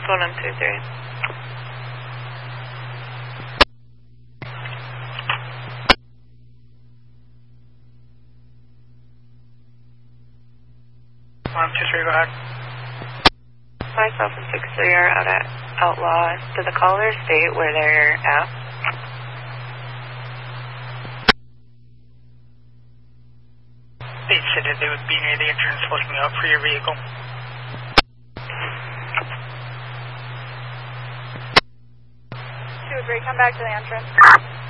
Going on 2-3. Go ahead. Myself and 6-3 are out at Outlaw. Did the caller state where they're at? They said that they would be near the entrance looking out for your vehicle. 2-3, come back to the entrance.